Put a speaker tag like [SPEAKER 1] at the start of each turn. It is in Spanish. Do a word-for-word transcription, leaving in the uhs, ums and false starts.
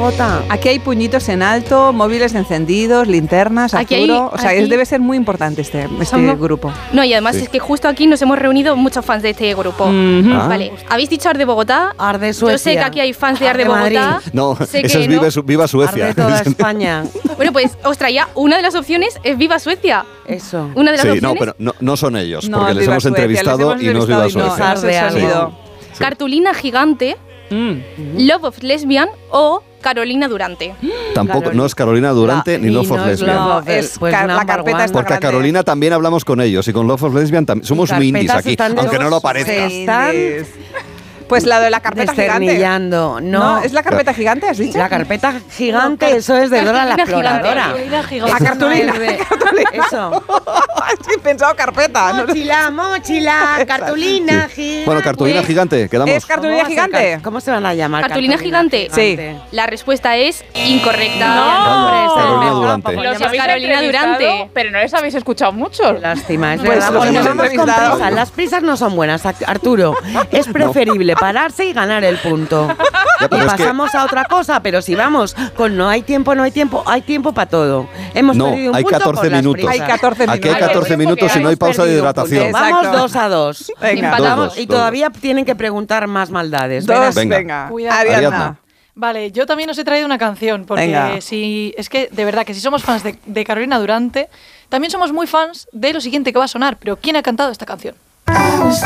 [SPEAKER 1] Bogotá.
[SPEAKER 2] Aquí hay puñitos en alto, móviles encendidos, linternas,
[SPEAKER 3] Aquí
[SPEAKER 2] Arturo.
[SPEAKER 3] hay-
[SPEAKER 2] o sea,
[SPEAKER 3] aquí-
[SPEAKER 2] es, debe ser muy importante este, este
[SPEAKER 3] Somos-
[SPEAKER 2] grupo.
[SPEAKER 3] No, y además
[SPEAKER 4] Sí.
[SPEAKER 3] es que justo aquí nos hemos reunido muchos fans de este grupo.
[SPEAKER 2] Ujú.
[SPEAKER 4] Ah.
[SPEAKER 3] Vale, habéis dicho Ar de Bogotá.
[SPEAKER 1] Arde
[SPEAKER 3] Yo
[SPEAKER 1] Suecia.
[SPEAKER 3] sé que aquí hay fans de Ar de
[SPEAKER 1] Arde Madrid.
[SPEAKER 3] Bogotá.
[SPEAKER 4] No,
[SPEAKER 3] Sé
[SPEAKER 4] eso
[SPEAKER 3] que
[SPEAKER 4] es
[SPEAKER 3] no.
[SPEAKER 4] Viva, Su- Viva Suecia.
[SPEAKER 1] Arde toda España.
[SPEAKER 3] Bueno, pues os traía una de las opciones es Viva Suecia.
[SPEAKER 1] Eso.
[SPEAKER 3] Una de las
[SPEAKER 4] Sí,
[SPEAKER 3] opciones.
[SPEAKER 4] no, pero no, no son ellos,
[SPEAKER 2] No,
[SPEAKER 4] porque les
[SPEAKER 2] Viva
[SPEAKER 4] hemos
[SPEAKER 2] Suecia,
[SPEAKER 4] entrevistado
[SPEAKER 2] les
[SPEAKER 4] y no es
[SPEAKER 2] hemos
[SPEAKER 4] Viva
[SPEAKER 2] entrevistado y
[SPEAKER 4] Suecia.
[SPEAKER 2] no, no sé el sonido.
[SPEAKER 3] Cartulina Gigante,
[SPEAKER 2] Mm.
[SPEAKER 3] Love of Lesbian o Carolina Durante.
[SPEAKER 4] Tampoco, no es Carolina Durante
[SPEAKER 1] La-
[SPEAKER 4] ni
[SPEAKER 1] y
[SPEAKER 4] Love
[SPEAKER 1] no
[SPEAKER 4] of
[SPEAKER 1] es
[SPEAKER 4] Lesbian.
[SPEAKER 1] Love
[SPEAKER 2] No,
[SPEAKER 1] of-
[SPEAKER 2] es
[SPEAKER 1] pues
[SPEAKER 2] car- la
[SPEAKER 1] number
[SPEAKER 2] carpeta
[SPEAKER 1] one.
[SPEAKER 2] está
[SPEAKER 4] Porque a
[SPEAKER 2] grande.
[SPEAKER 4] Carolina también hablamos con ellos y con Love of Lesbian tam- somos muy indies
[SPEAKER 1] carpetas
[SPEAKER 4] aquí,
[SPEAKER 1] están
[SPEAKER 4] aunque no lo
[SPEAKER 1] todos-
[SPEAKER 4] parezca.
[SPEAKER 1] Sí. están
[SPEAKER 2] Pues la de la carpeta gigante.
[SPEAKER 1] Desternillando. No,
[SPEAKER 2] No, ¿es la carpeta gigante, has dicho?
[SPEAKER 1] La carpeta gigante,
[SPEAKER 3] No, car-
[SPEAKER 1] eso es de Dora la
[SPEAKER 3] cartulina
[SPEAKER 1] Exploradora.
[SPEAKER 3] gigante.
[SPEAKER 2] La
[SPEAKER 1] Eso no
[SPEAKER 2] cartulina.
[SPEAKER 1] es de- Eso.
[SPEAKER 2] Es que he pensado carpeta. ¿no?
[SPEAKER 1] Mochila, mochila, cartulina gigante.
[SPEAKER 4] Bueno, cartulina
[SPEAKER 3] Pues-
[SPEAKER 4] gigante, quedamos.
[SPEAKER 2] Es cartulina
[SPEAKER 1] ¿Cómo va a ser
[SPEAKER 2] gigante.
[SPEAKER 1] car- ¿Cómo se van a llamar?
[SPEAKER 3] ¿Cartulina gigante?
[SPEAKER 2] Sí.
[SPEAKER 3] La respuesta es incorrecta.
[SPEAKER 5] No.
[SPEAKER 1] Hombre, se
[SPEAKER 4] Carolina
[SPEAKER 1] me
[SPEAKER 4] Durante.
[SPEAKER 1] escapa,
[SPEAKER 5] Los
[SPEAKER 1] pues,
[SPEAKER 5] habéis
[SPEAKER 3] Carolina
[SPEAKER 5] entrevistado,
[SPEAKER 3] Durante.
[SPEAKER 5] pero no les habéis escuchado mucho.
[SPEAKER 1] Lástima, es
[SPEAKER 2] Pues
[SPEAKER 1] verdad,
[SPEAKER 2] los
[SPEAKER 1] porque
[SPEAKER 2] hemos
[SPEAKER 1] vamos con
[SPEAKER 2] entrevistado.
[SPEAKER 1] prisas. Las prisas no son buenas, Arturo. Es preferible pararse y ganar el punto.
[SPEAKER 4] Ya,
[SPEAKER 1] Y
[SPEAKER 4] pero es que-
[SPEAKER 1] pasamos a otra cosa, pero si vamos con no hay tiempo, no hay tiempo, hay tiempo para todo. Hemos
[SPEAKER 4] No,
[SPEAKER 1] perdido un
[SPEAKER 4] hay
[SPEAKER 1] punto
[SPEAKER 4] catorce
[SPEAKER 1] por las
[SPEAKER 4] minutos.
[SPEAKER 1] prisas.
[SPEAKER 2] Hay catorce
[SPEAKER 4] Aquí hay
[SPEAKER 2] minutos.
[SPEAKER 4] catorce
[SPEAKER 5] Ay,
[SPEAKER 4] minutos y no hay
[SPEAKER 1] Hemos
[SPEAKER 4] pausa de
[SPEAKER 1] perdido un
[SPEAKER 4] hidratación.
[SPEAKER 1] punto.
[SPEAKER 2] Exacto.
[SPEAKER 1] Vamos dos a dos.
[SPEAKER 2] Venga.
[SPEAKER 3] Empatamos.
[SPEAKER 4] Dos, dos,
[SPEAKER 1] Y
[SPEAKER 4] dos.
[SPEAKER 1] todavía tienen que preguntar más maldades.
[SPEAKER 2] Dos,
[SPEAKER 1] verás.
[SPEAKER 4] Venga.
[SPEAKER 2] venga.
[SPEAKER 6] Cuidado.
[SPEAKER 2] Ariadna.
[SPEAKER 4] Ariadna.
[SPEAKER 6] Vale, yo también os he traído una canción, porque
[SPEAKER 2] Venga.
[SPEAKER 6] si es que de verdad que si somos fans de, de Carolina Durante, también somos muy fans de lo siguiente que va a sonar, pero ¿quién ha cantado esta canción?